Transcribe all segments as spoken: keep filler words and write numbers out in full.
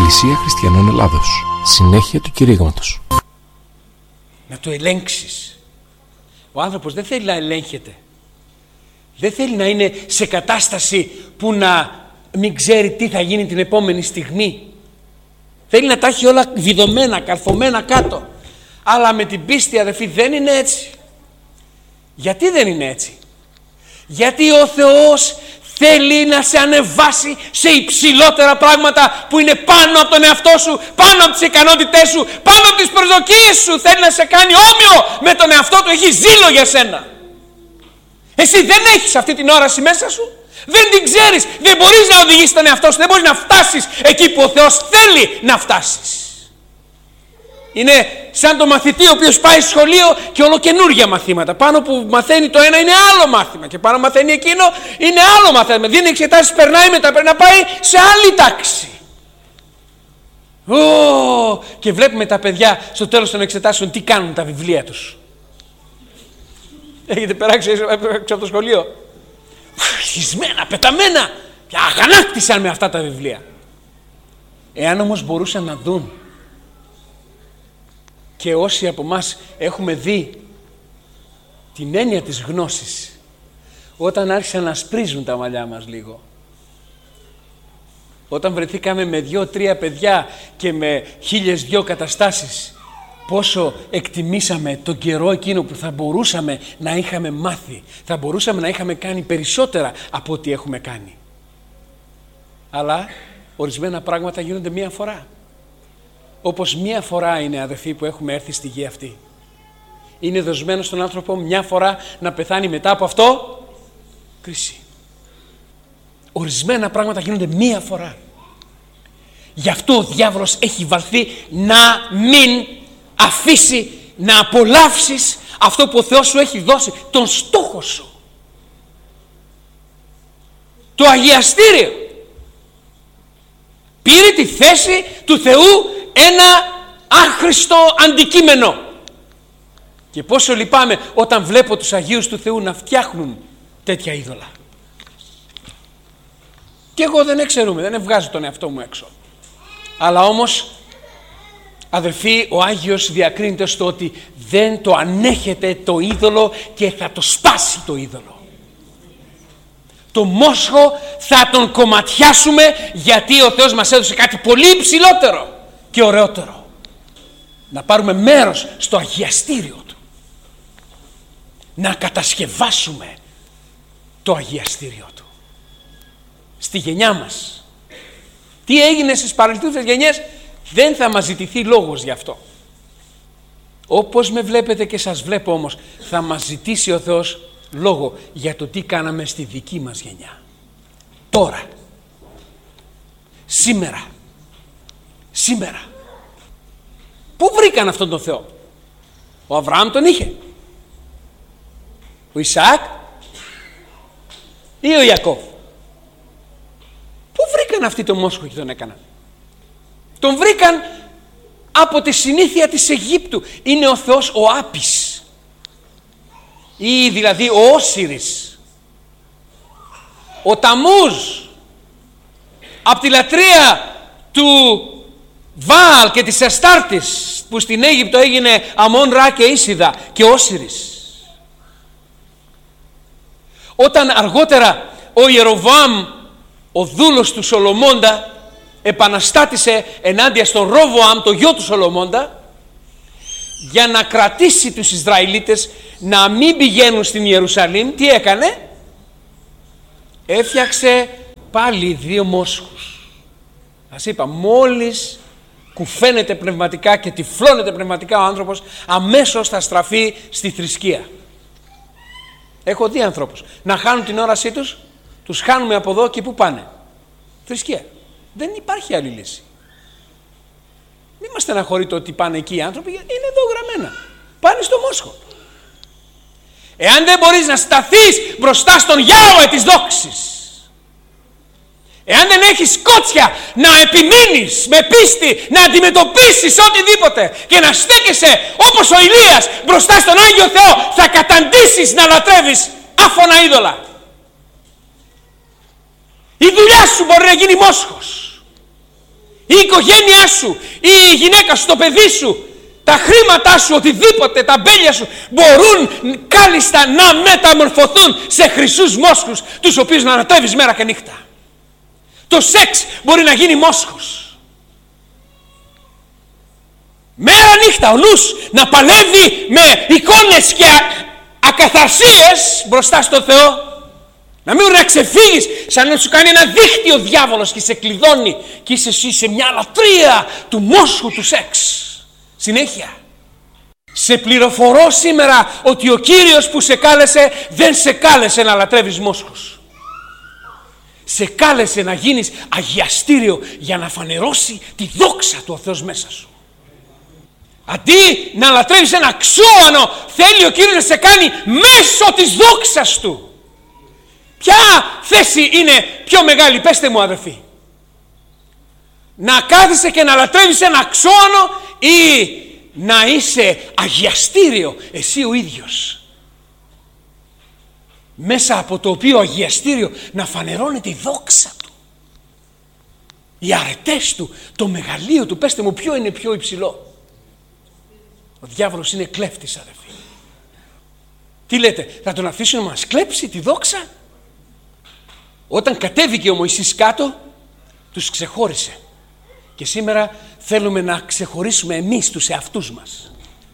Εκκλησία Χριστιανών Ελλάδος. Συνέχεια του κηρύγματος. Να το ελέγξεις. Ο άνθρωπος δεν θέλει να ελέγχεται. Δεν θέλει να είναι σε κατάσταση που να μην ξέρει τι θα γίνει την επόμενη στιγμή. Θέλει να τα έχει όλα βιδωμένα, καρφωμένα κάτω. Αλλά με την πίστη, αδερφοί, δεν είναι έτσι. Γιατί δεν είναι έτσι? Γιατί ο Θεός θέλει να σε ανεβάσει σε υψηλότερα πράγματα που είναι πάνω από τον εαυτό σου, πάνω από τις ικανότητές σου, πάνω από τις προσδοκίες σου. Θέλει να σε κάνει όμοιο με τον εαυτό του. Έχει ζήλο για σένα. Εσύ δεν έχεις αυτή την όραση μέσα σου. Δεν την ξέρεις. Δεν μπορείς να οδηγήσεις τον εαυτό σου. Δεν μπορείς να φτάσεις εκεί που ο Θεός θέλει να φτάσεις. Είναι σαν το μαθητή ο οποίος πάει στο σχολείο και όλο καινούργια μαθήματα. Πάνω που μαθαίνει το ένα είναι άλλο μάθημα και πάνω μαθαίνει εκείνο είναι άλλο μάθημα. Δίνει εξετάσεις, περνάει, μετά πρέπει να πάει σε άλλη τάξη. Ω, και βλέπουμε τα παιδιά στο τέλος των εξετάσεων τι κάνουν τα βιβλία τους. Έχετε περάξει έξω από το σχολείο? Χισμένα, πεταμένα. Πια αγανάκτησαν με αυτά τα βιβλία. Εάν όμως μπορούσαν να δουν, και όσοι από μας έχουμε δει την έννοια της γνώσης, όταν άρχισαν να σπρίζουν τα μαλλιά μας λίγο, όταν βρεθήκαμε με δυο-τρία παιδιά και με χίλιες δυο καταστάσεις, πόσο εκτιμήσαμε τον καιρό εκείνο που θα μπορούσαμε να είχαμε μάθει, θα μπορούσαμε να είχαμε κάνει περισσότερα από ό,τι έχουμε κάνει. Αλλά ορισμένα πράγματα γίνονται μία φορά. Όπως μία φορά είναι, αδελφοί, που έχουμε έρθει στη γη αυτή. Είναι δοσμένο στον άνθρωπο μια φορά να πεθάνει, μετά από αυτό κρίση. Ορισμένα πράγματα γίνονται μία φορά. Γι' αυτό ο διάβολος έχει βαλθεί να μην αφήσει να απολαύσεις αυτό που ο Θεός σου έχει δώσει, τον στόχο σου, το αγιαστήριο. Πήρε τη θέση του Θεού ένα άχρηστο αντικείμενο. Και πόσο λυπάμαι όταν βλέπω τους Αγίους του Θεού να φτιάχνουν τέτοια είδωλα. Και εγώ δεν εξαιρούμε, δεν βγάζω τον εαυτό μου έξω. Αλλά όμως, αδελφοί, ο Άγιος διακρίνεται στο ότι δεν το ανέχεται το είδωλο και θα το σπάσει το είδωλο. Το μόσχο θα τον κομματιάσουμε, γιατί ο Θεός μας έδωσε κάτι πολύ υψηλότερο και ωραιότερο. Να πάρουμε μέρος στο αγιαστήριο του. Να κατασκευάσουμε το αγιαστήριο του. Στη γενιά μας. Τι έγινε στις παρελθούσες γενιές, δεν θα μας ζητηθεί λόγος γι' αυτό. Όπως με βλέπετε και σας βλέπω όμως, θα μας ζητήσει ο Θεός λόγο για το τι κάναμε στη δική μας γενιά. Τώρα. Σήμερα. Σήμερα. Πού βρήκαν αυτόν τον Θεό? Ο Αβραάμ τον είχε. Ο Ισαάκ ή ο Ιακώβ? Πού βρήκαν αυτοί τον μόσχο και τον έκαναν? Τον βρήκαν από τη συνήθεια της Αιγύπτου. Είναι ο Θεός ο Άπης, ή δηλαδή ο Όσιρης, ο Ταμούζ, από τη λατρεία του Βάαλ και της Αστάρτης, που στην Αίγυπτο έγινε Αμών, Ρα και Ίσιδα και Όσιρης. Όταν αργότερα ο Ιεροβοάμ, ο δούλος του Σολομώντα, επαναστάτησε ενάντια στον Ρόβοαμ, το γιο του Σολομώντα, για να κρατήσει τους Ισραηλίτες να μην πηγαίνουν στην Ιερουσαλήμ, τι έκανε? Έφτιαξε πάλι δύο μόσχους. Ας είπα, μόλις κουφαίνεται πνευματικά και τυφλώνεται πνευματικά ο άνθρωπος, αμέσως θα στραφεί στη θρησκεία. Έχω δει ανθρώπους να χάνουν την όρασή τους, τους χάνουμε από εδώ και πού πάνε? Θρησκεία. Δεν υπάρχει άλλη λύση. Μην μας στεναχωρείτε ότι πάνε εκεί οι άνθρωποι, γιατί είναι εδώ γραμμένα. Πάνε στο μόσχο. Εάν δεν μπορείς να σταθείς μπροστά στον Γιάουε της δόξης, εάν δεν έχεις κότσια να επιμείνεις με πίστη, να αντιμετωπίσεις οτιδήποτε και να στέκεσαι όπως ο Ηλίας μπροστά στον Άγιο Θεό, θα καταντήσεις να λατρεύεις άφωνα είδωλα. Η δουλειά σου μπορεί να γίνει μόσχος. η οικογένειά σου, η γυναίκα σου, το παιδί σου, τα χρήματά σου, οτιδήποτε, τα μπέλια σου μπορούν κάλλιστα να μεταμορφωθούν σε χρυσούς μόσχους, τους οποίους να ανατρέβεις μέρα και νύχτα. Το σεξ μπορεί να γίνει μόσχος. Μέρα νύχτα ο νους να παλεύει με εικόνες και ακαθαρσίες μπροστά στο Θεό. Να μην μπορεί να ξεφύγεις, σαν να σου κάνει ένα δίχτυ ο διάβολος και σε κλειδώνει και είσαι εσύ σε μια λατρεία του μόσχου του σεξ. Συνέχεια. Σε πληροφορώ σήμερα ότι ο Κύριος που σε κάλεσε δεν σε κάλεσε να λατρεύεις μόσχους. Σε κάλεσε να γίνεις αγιαστήριο για να φανερώσει τη δόξα του ο Θεός μέσα σου. Αντί να λατρεύεις ένα ξώανο, θέλει ο Κύριος να σε κάνει μέσω της δόξας του. Ποια θέση είναι πιο μεγάλη, πέστε μου αδερφοί? Να κάθεσαι και να λατρεύεις ένα ξώανο ή να είσαι αγιαστήριο εσύ ο ίδιος, μέσα από το οποίο αγιαστήριο να φανερώνει τη δόξα του, οι αρετές του, το μεγαλείο του. Πέστε μου ποιο είναι πιο υψηλό? Ο διάβολος είναι κλέφτης αδερφοί. Τι λέτε, θα τον αφήσουμε να μας κλέψει τη δόξα? Όταν κατέβηκε ο Μωυσής κάτω, τους ξεχώρισε. Και σήμερα θέλουμε να ξεχωρίσουμε εμείς τους εαυτούς μας.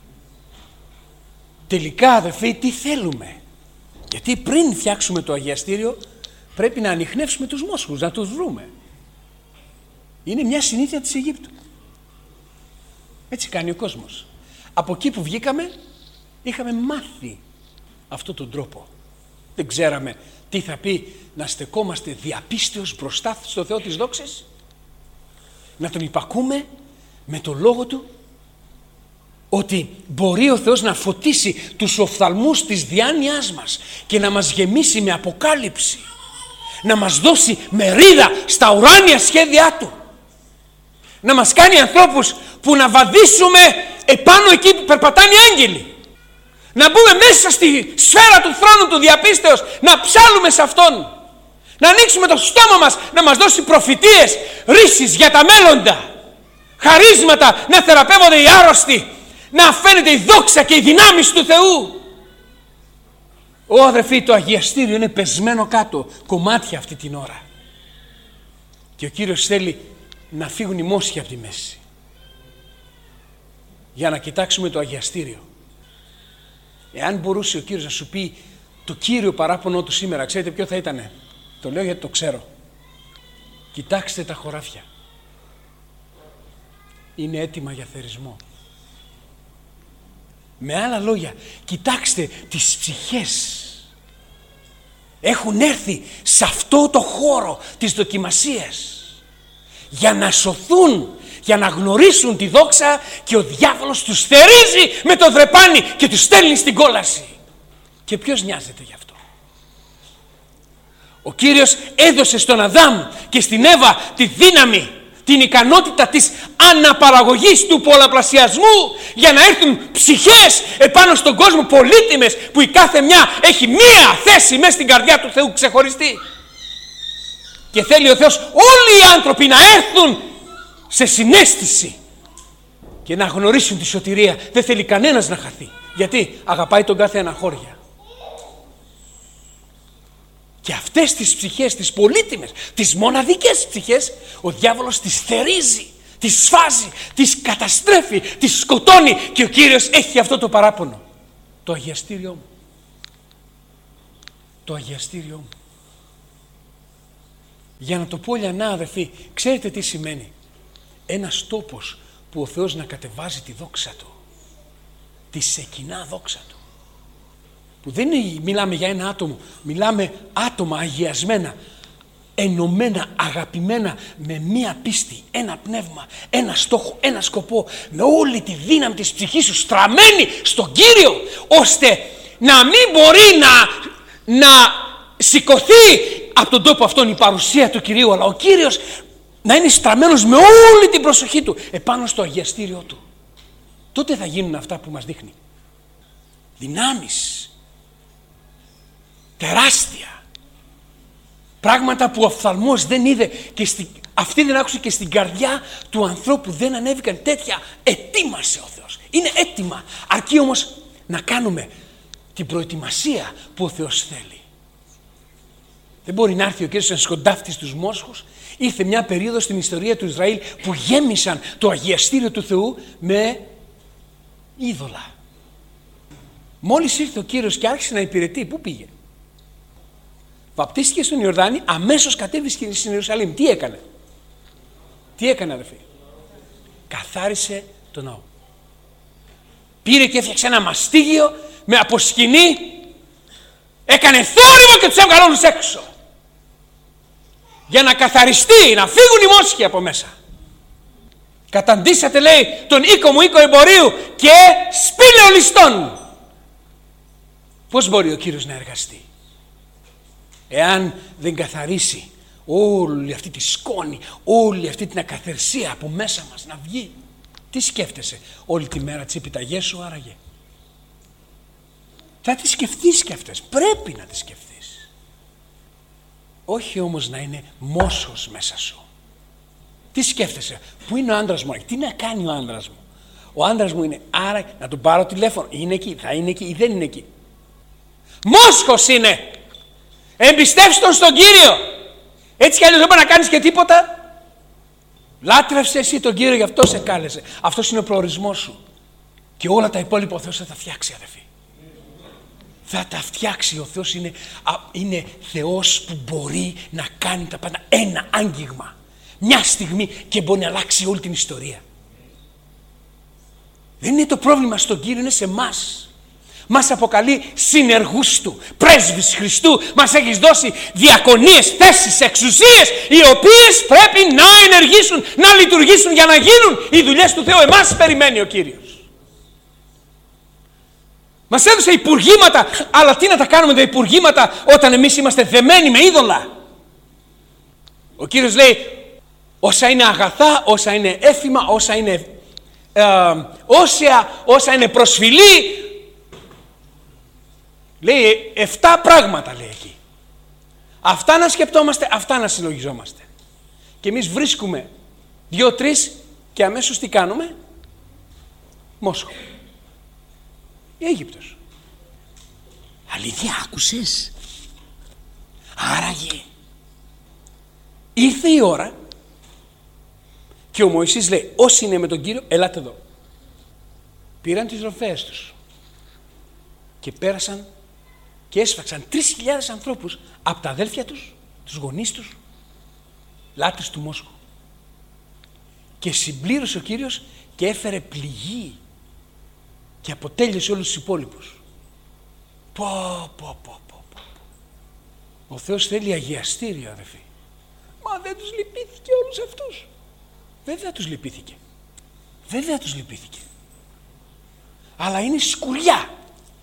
Τελικά αδερφοί, τι θέλουμε? Γιατί πριν φτιάξουμε το αγιαστήριο πρέπει να ανιχνεύσουμε τους μόσχους, να τους βρούμε. Είναι μια συνήθεια της Αιγύπτου. Έτσι κάνει ο κόσμος. Από εκεί που βγήκαμε είχαμε μάθει αυτόν τον τρόπο. Δεν ξέραμε τι θα πει να στεκόμαστε διαπίστεως μπροστά στο Θεό της δόξης, να τον υπακούμε με το λόγο του, ότι μπορεί ο Θεός να φωτίσει τους οφθαλμούς της διάνοιάς μας και να μας γεμίσει με αποκάλυψη, να μας δώσει μερίδα στα ουράνια σχέδιά του, να μας κάνει ανθρώπους που να βαδίσουμε επάνω εκεί που περπατάνε οι άγγελοι, να μπούμε μέσα στη σφαίρα του θρόνου του διαπίστεως, να ψάλουμε σε Αυτόν, να ανοίξουμε το στόμα μας, να μας δώσει προφητείες, ρίσεις για τα μέλλοντα, χαρίσματα, να θεραπεύονται οι άρρωστοι, να φαίνεται η δόξα και η δυνάμεις του Θεού. Ω αδερφοί, το αγιαστήριο είναι πεσμένο κάτω κομμάτια αυτή την ώρα και ο Κύριος θέλει να φύγουν οι μόσχοι από τη μέση για να κοιτάξουμε το αγιαστήριο. Εάν μπορούσε ο Κύριος να σου πει το κύριο παράπονο του σήμερα, ξέρετε ποιο θα ήτανε? Το λέω γιατί το ξέρω. Κοιτάξτε τα χωράφια. Είναι έτοιμα για θερισμό. Με άλλα λόγια, κοιτάξτε τις ψυχές. Έχουν έρθει σε αυτό το χώρο της δοκιμασίας για να σωθούν, για να γνωρίσουν τη δόξα, και ο διάβολος τους θερίζει με το δρεπάνι και τους στέλνει στην κόλαση. Και ποιος νοιάζεται γι' αυτό? Ο Κύριος έδωσε στον Αδάμ και στην Εύα τη δύναμη, την ικανότητα της αναπαραγωγής, του πολλαπλασιασμού, για να έρθουν ψυχές επάνω στον κόσμο πολύτιμες, που η κάθε μια έχει μία θέση μέσα στην καρδιά του Θεού ξεχωριστή. Και θέλει ο Θεός όλοι οι άνθρωποι να έρθουν σε συναίσθηση και να γνωρίσουν τη σωτηρία. Δεν θέλει κανένας να χαθεί. Γιατί αγαπάει τον κάθε αναχώρια. Και αυτές τις ψυχές, τις πολύτιμες, τις μοναδικές ψυχές, ο διάβολος τις θερίζει, τις σφάζει, τις καταστρέφει, τις σκοτώνει, και ο Κύριος έχει αυτό το παράπονο. Το αγιαστήριό μου. Το αγιαστήριό μου. Για να το πω λιανά αδερφοί, ξέρετε τι σημαίνει? Ένας τόπος που ο Θεός να κατεβάζει τη δόξα Του, τη σεκινά δόξα Του, που δεν είναι, μιλάμε για ένα άτομο, μιλάμε άτομα αγιασμένα, ενωμένα, αγαπημένα, με μία πίστη, ένα πνεύμα, ένα στόχο, ένα σκοπό, με όλη τη δύναμη της ψυχής σου στραμμένη στον Κύριο, ώστε να μην μπορεί να, να σηκωθεί από τον τόπο αυτόν η παρουσία του Κυρίου, αλλά ο Κύριος να είναι στραμμένος με όλη την προσοχή του επάνω στο αγιαστήριό Του. Τότε θα γίνουν αυτά που μας δείχνει. Δυνάμεις τεράστια. Πράγματα που ο οφθαλμός δεν είδε και στη, αυτή δεν άκουσε και στην καρδιά του ανθρώπου δεν ανέβηκαν τέτοια. Ετοίμασε ο Θεός. Είναι έτοιμα. Αρκεί όμως να κάνουμε την προετοιμασία που ο Θεός θέλει. Δεν μπορεί να έρθει ο Κύριος να σκοντάφτει στους μόσχους. Ήρθε μια περίοδος στην ιστορία του Ισραήλ που γέμισαν το αγιαστήριο του Θεού με είδωλα. Μόλις ήρθε ο Κύριος και άρχισε να υπηρετεί, πού πήγε? Βαπτίστηκε στον Ιορδάνη, αμέσως κατέβηκε στην Ιερουσαλήμ. Τι έκανε? Τι έκανε, αδερφοί? Καθάρισε τον ναό. Πήρε και έφτιαξε ένα μαστίγιο με αποσκηνή, έκανε θόρυβο και τους έβγαλε όλους έξω. Για να καθαριστεί, να φύγουν οι μόσχοι από μέσα. Καταντήσατε, λέει, τον οίκο μου, οίκο εμπορίου και σπήλαιο ληστών. Πώς μπορεί ο Κύριος να εργαστεί εάν δεν καθαρίσει όλη αυτή τη σκόνη, όλη αυτή την ακαθαρσία από μέσα μας να βγει? Τι σκέφτεσαι όλη τη μέρα, τις επιταγές σου άραγε? Θα τις σκεφτείς και αυτές, πρέπει να τις σκεφτείς. Όχι όμως να είναι μόσχος μέσα σου. Τι σκέφτεσαι? Πού είναι ο άντρας μου? Τι να κάνει ο άντρας μου? Ο άντρας μου είναι, άρα να τον πάρω τηλέφωνο. Είναι εκεί, θα είναι εκεί ή δεν είναι εκεί? Μόσχος είναι. Εμπιστεύσου τον στον Κύριο. Έτσι κι αλλιώς δεν μπορεί να κάνεις και τίποτα. Λάτρευσε εσύ τον Κύριο, γι' αυτό σε κάλεσε. Αυτός είναι ο προορισμός σου. Και όλα τα υπόλοιπα ο Θεός θα τα φτιάξει, αδερφοί. Θα τα φτιάξει. Ο Θεός είναι, α, είναι Θεός που μπορεί να κάνει τα πάντα. Ένα άγγιγμα, μια στιγμή, και μπορεί να αλλάξει όλη την ιστορία. Δεν είναι το πρόβλημα στον Κύριο, είναι σε εμάς. Μας αποκαλεί συνεργούς Του, πρέσβεις Χριστού. Μας έχεις δώσει διακονίες, θέσεις, εξουσίες, οι οποίες πρέπει να ενεργήσουν, να λειτουργήσουν για να γίνουν οι δουλειές του Θεού. Εμάς περιμένει ο Κύριος. Μας έδωσε υπουργήματα, αλλά τι να τα κάνουμε τα υπουργήματα όταν εμείς είμαστε δεμένοι με είδωλα? Ο Κύριος λέει, όσα είναι αγαθά, όσα είναι έθιμα, όσα είναι ε, όσια, όσα είναι προσφυλή, λέει εφτά πράγματα, λέει εκεί. Αυτά να σκεπτόμαστε, αυτά να συλλογιζόμαστε. Και εμείς βρίσκουμε δύο-τρεις και αμέσως τι κάνουμε? Μόσχο. Η Αίγυπτος. Αλήθεια, άκουσες? Άραγε ήρθε η ώρα και ο Μωυσής λέει, όσοι είναι με τον Κύριο, ελάτε εδώ. Πήραν τις ροφές τους και πέρασαν και έσφαξαν τρεις χιλιάδες ανθρώπους από τα αδέλφια τους, τους γονείς τους, λάτρες του Μόσχου. Και συμπλήρωσε ο Κύριος και έφερε πληγή και αποτέλειωσε όλους τους υπόλοιπους. Πω, πω, πω, πω, πω. Ο Θεός θέλει αγιαστήριο, αδελφοί. Μα δεν τους λυπήθηκε όλους αυτούς? Βέβαια τους λυπήθηκε. Βέβαια τους λυπήθηκε. Αλλά είναι σκουριά.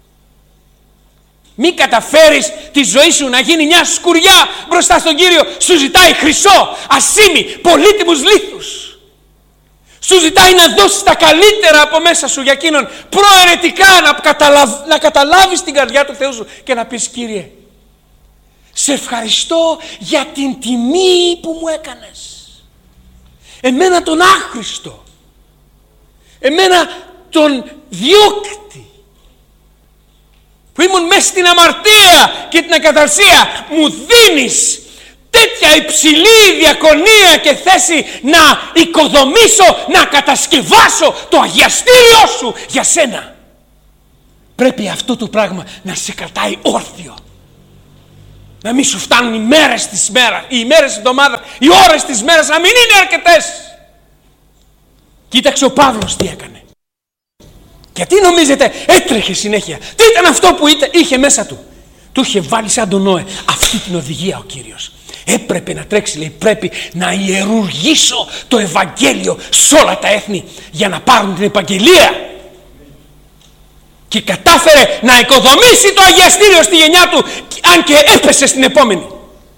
Μη καταφέρεις τη ζωή σου να γίνει μια σκουριά μπροστά στον Κύριο. Σου ζητάει χρυσό, ασήμι, πολύτιμους λίθους. Σου ζητάει να δώσεις τα καλύτερα από μέσα σου για εκείνον, προαιρετικά να, καταλαβ... να καταλάβεις την καρδιά του Θεού σου και να πεις, Κύριε, σε ευχαριστώ για την τιμή που μου έκανες. Εμένα τον άχρηστο, εμένα τον διώκτη, που ήμουν μέσα στην αμαρτία και την ακαταρσία, μου δίνεις τέτοια υψηλή διακονία και θέση να οικοδομήσω, να κατασκευάσω το αγιαστήριό σου για σένα. Πρέπει αυτό το πράγμα να σε κρατάει όρθιο. Να μην σου φτάνουν οι μέρες της μέρας, οι μέρες της εβδομάδας, οι ώρες της μέρας να μην είναι αρκετές. Κοίταξε ο Παύλος τι έκανε. Γιατί νομίζετε έτρεχε συνέχεια? Τι ήταν αυτό που είχε μέσα του? Του είχε βάλει σαν τον Νόε αυτή την οδηγία ο Κύριος. Έπρεπε να τρέξει, λέει, πρέπει να ιερουργήσω το Ευαγγέλιο σε όλα τα έθνη για να πάρουν την επαγγελία. Και κατάφερε να οικοδομήσει το αγιαστήριο στη γενιά του, αν και έπεσε στην επόμενη.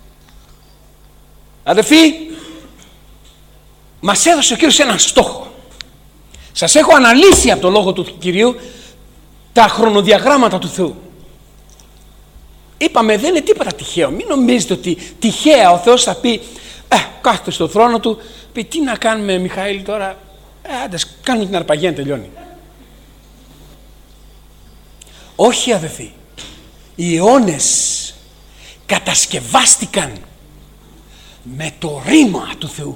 Αδελφοί, μας έδωσε ο Κύριος έναν στόχο. Σας έχω αναλύσει από το λόγο του Κυρίου τα χρονοδιαγράμματα του Θεού. Είπαμε δεν είναι τίποτα τυχαίο. Μην νομίζετε ότι τυχαία ο Θεός θα πει ε, κάθεται στο θρόνο του, πει τι να κάνουμε Μιχαήλ τώρα, ε, άντε κάνουμε την αρπαγή να τελειώνει. Όχι αδελφοί, οι αιώνες κατασκευάστηκαν με το ρήμα του Θεού.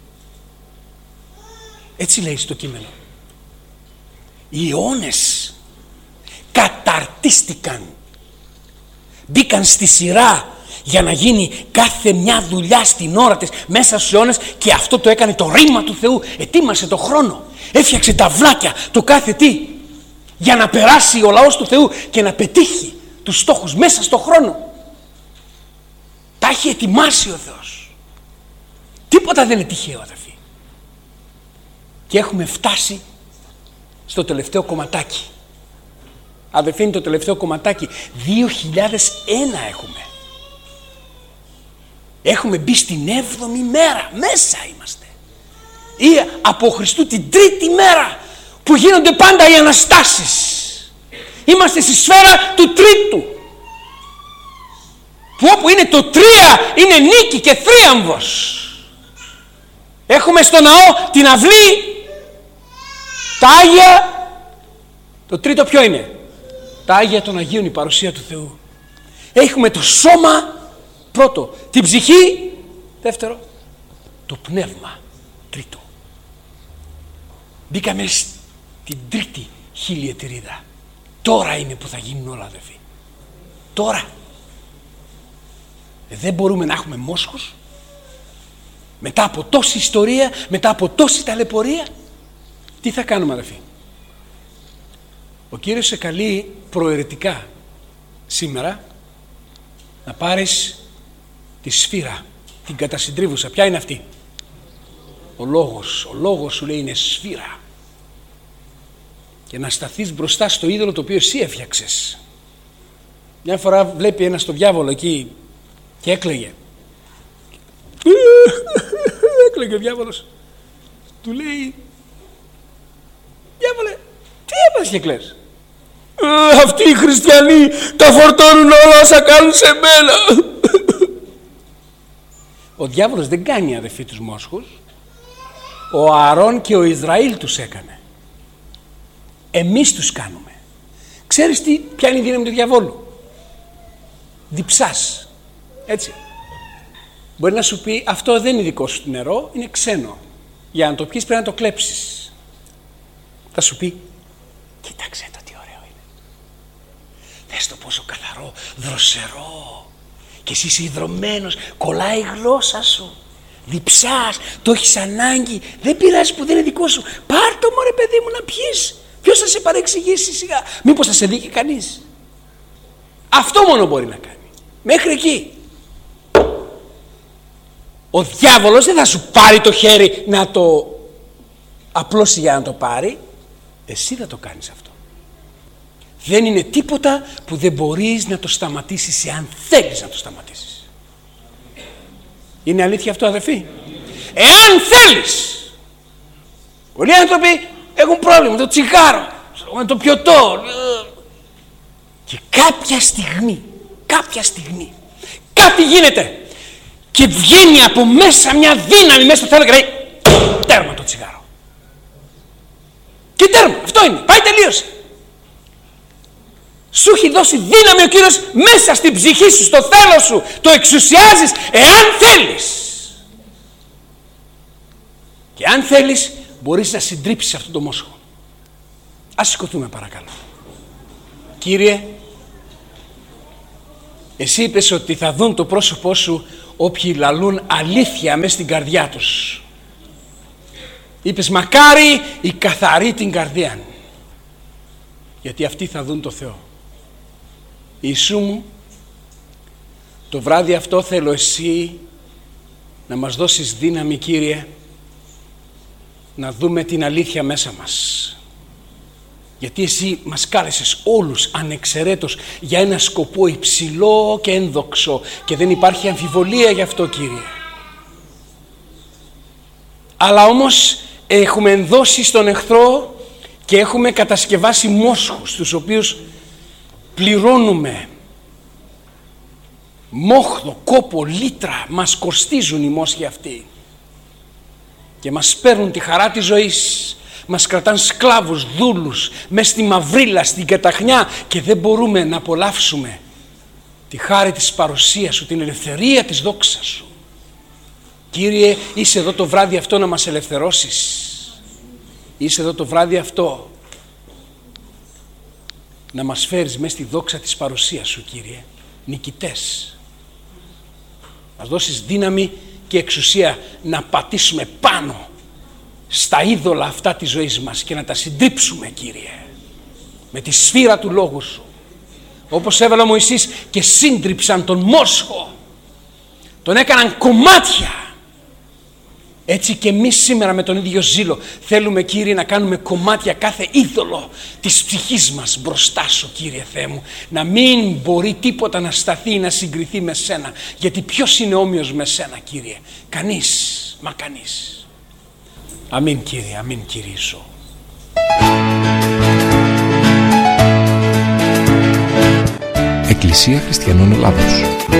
Έτσι λέει στο κείμενο. Οι αιώνες καταρτίστηκαν, μπήκαν στη σειρά για να γίνει κάθε μια δουλειά στην ώρα της μέσα στους αιώνες, και αυτό το έκανε το ρήμα του Θεού. Ετοίμασε το χρόνο, έφτιαξε τα βλάκια, το κάθε τι, για να περάσει ο λαός του Θεού και να πετύχει τους στόχους μέσα στο χρόνο. Τα έχει ετοιμάσει ο Θεός. Τίποτα δεν είναι τυχαίο αδελφοί. Και έχουμε φτάσει στο τελευταίο κομματάκι. Αδελφοί, είναι το τελευταίο κομματάκι. δύο χιλιάδες ένα έχουμε. Έχουμε μπει στην έβδομη μέρα. Μέσα είμαστε. Ή από Χριστού την τρίτη μέρα που γίνονται πάντα οι Αναστάσεις. Είμαστε στη σφαίρα του τρίτου. Που όπου είναι το τρία είναι νίκη και θρίαμβος. Έχουμε στο ναό την αυλή, τα Άγια. Το τρίτο ποιο είναι? Τα Άγια των Αγίων, η παρουσία του Θεού. Έχουμε το σώμα πρώτο, την ψυχή δεύτερο, το πνεύμα τρίτο. Μπήκαμε στην τρίτη χιλιετηρίδα. Τώρα είναι που θα γίνουν όλα αδελφοί. Τώρα. Δεν μπορούμε να έχουμε μόσχους μετά από τόση ιστορία, μετά από τόση ταλαιπωρία. Τι θα κάνουμε αδελφοί? Ο Κύριος σε καλεί προαιρετικά σήμερα να πάρεις τη σφύρα, την κατασυντρίβουσα. Ποια είναι αυτή? Ο λόγος. Ο λόγος σου λέει είναι σφύρα. Και να σταθείς μπροστά στο είδωλο το οποίο εσύ έφτιαξες. Μια φορά βλέπει ένας το διάβολο εκεί και έκλαιγε. Έκλαιγε ο διάβολος. Του λέει, διάβολε, τι έπαθες και κλαις? Ε, αυτοί οι χριστιανοί τα φορτώνουν όλα όσα κάνουν σε μένα. Ο διάβολος δεν κάνει αδελφοί τους μόσχους. Ο Ααρών και ο Ισραήλ τους έκανε. Εμείς τους κάνουμε. Ξέρεις τι, ποια είναι η δύναμη του διαβόλου? Διψάς. Έτσι. Μπορεί να σου πει αυτό δεν είναι δικό σου νερό, είναι ξένο. Για να το πιεις πρέπει να το κλέψεις. Θα σου πει κοίταξε το τι ωραίο είναι. Δες το πόσο καθαρό, δροσερό. Και εσύ είσαι υδρωμένος, κολλάει η γλώσσα σου. Διψάς, το έχεις ανάγκη. Δεν πειράζει που δεν είναι δικό σου. Πάρ' το μωρέ παιδί μου να πιείς. Ποιος θα σε παρεξηγήσει σιγά? Μήπως θα σε δει και κανείς? Αυτό μόνο μπορεί να κάνει. Μέχρι εκεί. Ο διάβολος δεν θα σου πάρει το χέρι να το απλώσει για να το πάρει. Εσύ θα το κάνεις αυτό. Δεν είναι τίποτα που δεν μπορείς να το σταματήσεις εάν θέλεις να το σταματήσεις. Είναι αλήθεια αυτό αδελφοί? Εάν θέλεις. Πολλοί άνθρωποι έχουν πρόβλημα με το τσιγάρο, με το πιωτό. Και κάποια στιγμή, κάποια στιγμή, κάτι γίνεται και βγαίνει από μέσα μια δύναμη μέσα στο θέλω και λέει τέρμα το τσιγάρο. Και τέρμα, αυτό είναι, πάει τελείωσε. Σου έχει δώσει δύναμη ο Κύριος μέσα στην ψυχή σου, στο θέλω σου. Το εξουσιάζεις εάν θέλεις. Και αν θέλεις μπορείς να συντρίψεις αυτό το μόσχο. Ας σηκωθούμε παρακαλώ. Κύριε, εσύ είπες ότι θα δουν το πρόσωπό σου όποιοι λαλούν αλήθεια μέσα στην καρδιά τους. Είπες μακάρι οι καθαροί την καρδία, γιατί αυτοί θα δουν το Θεό. Ιησού μου, το βράδυ αυτό θέλω εσύ να μας δώσεις δύναμη Κύριε να δούμε την αλήθεια μέσα μας. Γιατί εσύ μας κάλεσες όλους ανεξαιρέτως για ένα σκοπό υψηλό και ένδοξο και δεν υπάρχει αμφιβολία γι' αυτό Κύριε. Αλλά όμως έχουμε ενδώσει στον εχθρό και έχουμε κατασκευάσει μόσχους τους οποίους πληρώνουμε μόχθο, κόπο, λίτρα μας κοστίζουν οι μόσχοι αυτοί και μας παίρνουν τη χαρά της ζωής, μας κρατάν σκλάβους, δούλους μες στη μαυρίλα, στην καταχνιά και δεν μπορούμε να απολαύσουμε τη χάρη της παρουσίας σου, την ελευθερία της δόξας σου. Κύριε, είσαι εδώ το βράδυ αυτό να μας ελευθερώσεις. Είσαι εδώ το βράδυ αυτό να μας φέρεις μέσα στη δόξα της παρουσίας σου, Κύριε, νικητές. Μας δώσεις δύναμη και εξουσία να πατήσουμε πάνω στα είδωλα αυτά της ζωής μας και να τα συντρίψουμε, Κύριε, με τη σφύρα του λόγου σου. Όπως έβαλε ο Μωυσής και σύντριψαν τον μόσχο, τον έκαναν κομμάτια. Έτσι και εμείς σήμερα με τον ίδιο ζήλο θέλουμε, Κύριε, να κάνουμε κομμάτια κάθε είδωλο της ψυχής μας μπροστά σου, Κύριε Θεέ μου. Να μην μπορεί τίποτα να σταθεί ή να συγκριθεί με σένα. Γιατί ποιος είναι όμοιος με σένα, Κύριε? Κανείς, μα κανείς. Αμήν, Κύριε, αμήν, Κυρίσο. Εκκλησία Χριστιανών Ελλάδος.